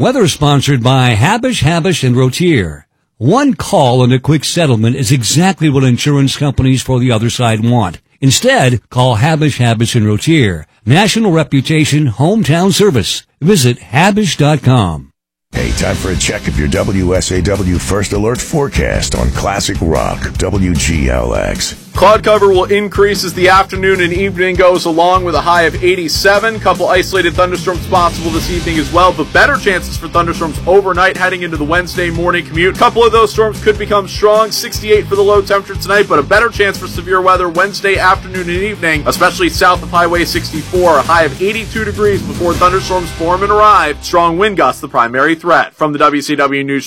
Weather sponsored by Habish, and Rotier. One call and a quick settlement is exactly what insurance companies for the other side want. Instead, call Habish, and Rotier. National reputation, hometown service. Visit Habish.com. Hey, time for a check of your WSAW First Alert forecast on Classic Rock, WGLX. Cloud cover will increase as the afternoon and evening goes along with a high of 87. Couple isolated thunderstorms possible this evening as well, but better chances for thunderstorms overnight heading into the Wednesday morning commute. Couple of those storms could become strong. 68 for the low temperature tonight, but a better chance for severe weather Wednesday afternoon and evening, especially south of Highway 64. A high of 82 degrees before thunderstorms form and arrive. Strong wind gusts the primary threat. From the WCW News